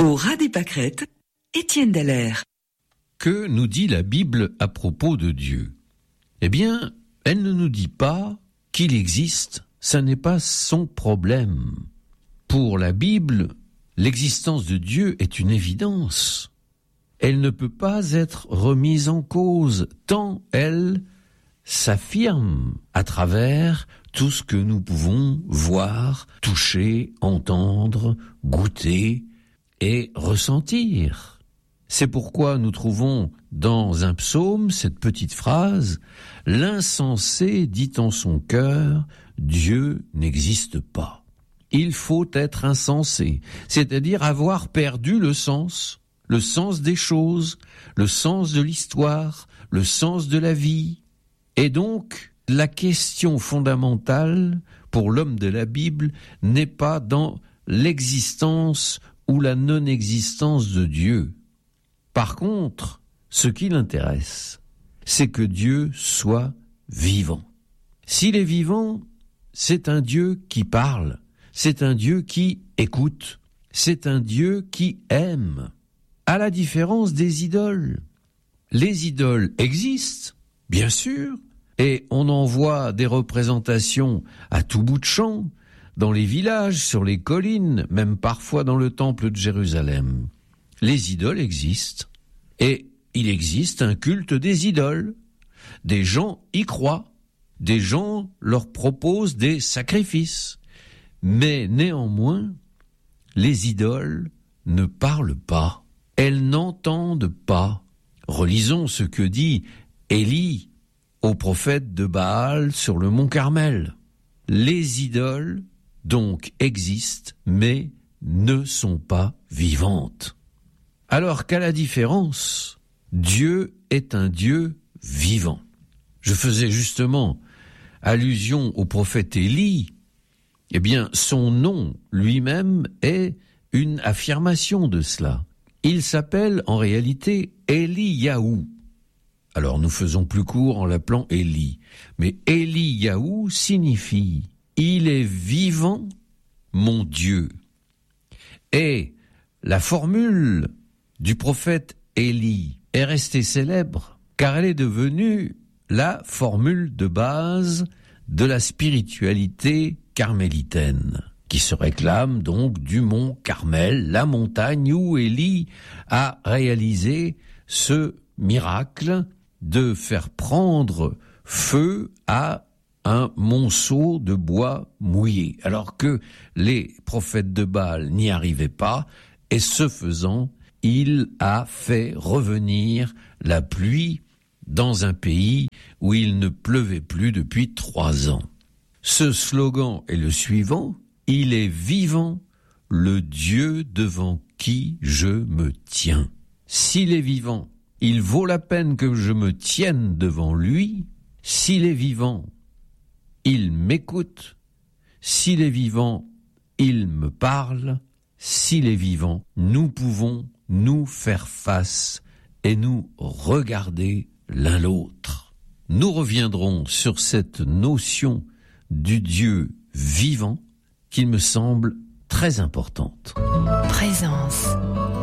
Pour Rade et Pâquerette, Étienne Dallaire. Que nous dit la Bible à propos de Dieu ? Eh bien, elle ne nous dit pas qu'il existe, ça n'est pas son problème. Pour la Bible, l'existence de Dieu est une évidence. Elle ne peut pas être remise en cause tant elle s'affirme à travers tout ce que nous pouvons voir, toucher, entendre, goûter et ressentir. C'est pourquoi nous trouvons dans un psaume cette petite phrase « L'insensé dit en son cœur, Dieu n'existe pas ». Il faut être insensé, c'est-à-dire avoir perdu le sens des choses, le sens de l'histoire, le sens de la vie. Et donc, la question fondamentale pour l'homme de la Bible n'est pas dans l'existence ou la non-existence de Dieu. Par contre, ce qui l'intéresse, c'est que Dieu soit vivant. S'il est vivant, c'est un Dieu qui parle, c'est un Dieu qui écoute, c'est un Dieu qui aime, à la différence des idoles. Les idoles existent, bien sûr, et on en voit des représentations à tout bout de champ, dans les villages, sur les collines, même parfois dans le temple de Jérusalem. Les idoles existent, et il existe un culte des idoles. Des gens y croient, des gens leur proposent des sacrifices. Mais néanmoins, les idoles ne parlent pas, elles n'entendent pas. Relisons ce que dit Élie au prophète de Baal sur le mont Carmel. Les idoles, donc, existent, mais ne sont pas vivantes. Alors qu'à la différence, Dieu est un Dieu vivant. Je faisais justement allusion au prophète Élie. Eh bien, son nom lui-même est une affirmation de cela. Il s'appelle en réalité Eliyahu. Alors nous faisons plus court en l'appelant Élie. Mais Eliyahu signifie « Il est vivant, mon Dieu ». Et la formule du prophète Élie est restée célèbre car elle est devenue la formule de base de la spiritualité carmélitaine, qui se réclame donc du mont Carmel, la montagne où Élie a réalisé ce miracle de faire prendre feu à un monceau de bois mouillé, alors que les prophètes de Baal n'y arrivaient pas, et ce faisant, il a fait revenir la pluie dans un pays où il ne pleuvait plus depuis 3 ans. Ce slogan est le suivant: « Il est vivant, le Dieu devant qui je me tiens. S'il est vivant, il vaut la peine que je me tienne devant lui. S'il est vivant, il m'écoute. S'il est vivant, il me parle. S'il est vivant, nous pouvons nous faire face et nous regarder l'un l'autre. » Nous reviendrons sur cette notion du Dieu vivant qui me semble très importante. Présence.